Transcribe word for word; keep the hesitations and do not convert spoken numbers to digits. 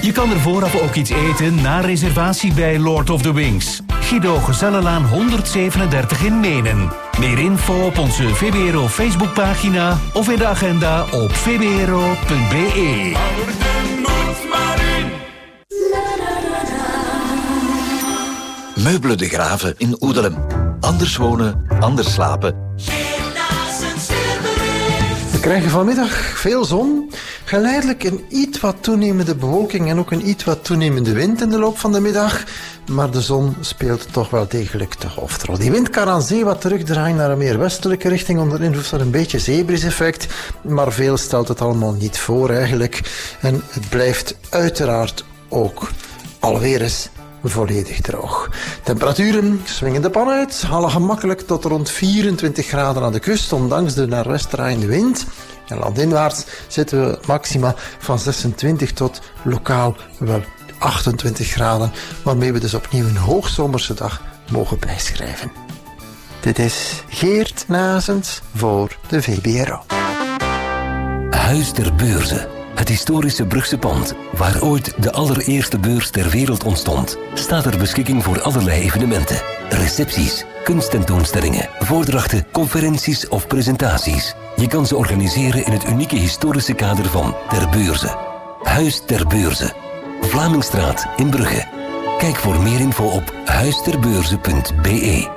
Je kan er vooraf ook iets eten na reservatie bij Lord of the Wings. Guido Gezellenlaan honderdzevenendertig in Menen. Meer info op onze V B R O Facebookpagina of in de agenda op v b r o punt b e. Meubelen de Graven in Oedelem. Anders wonen, anders slapen. We krijgen vanmiddag veel zon, geleidelijk een iets wat toenemende bewolking en ook een iets wat toenemende wind in de loop van de middag. Maar de zon speelt toch wel degelijk de hoofdrol. Die wind kan aan zee wat terugdraaien naar een meer westelijke richting onder invloed van een beetje zeebriseffect. Maar veel stelt het allemaal niet voor eigenlijk. En het blijft uiteraard ook alweer eens volledig droog. Temperaturen swingen de pan uit, halen gemakkelijk tot rond vierentwintig graden aan de kust, ondanks de naar west draaiende wind. En landinwaarts zitten we maxima van zesentwintig tot lokaal wel achtentwintig graden, waarmee we dus opnieuw een hoogzomerse dag mogen bijschrijven. Dit is Geert Nazens voor de V B R O. Huis ter Beurze. Het historische Brugse pand, waar ooit de allereerste beurs ter wereld ontstond, staat ter beschikking voor allerlei evenementen. Recepties, kunsttentoonstellingen, voordrachten, conferenties of presentaties. Je kan ze organiseren in het unieke historische kader van Ter Beurze. Huis ter Beurze. Vlamingstraat in Brugge. Kijk voor meer info op huis ter beurze punt b e.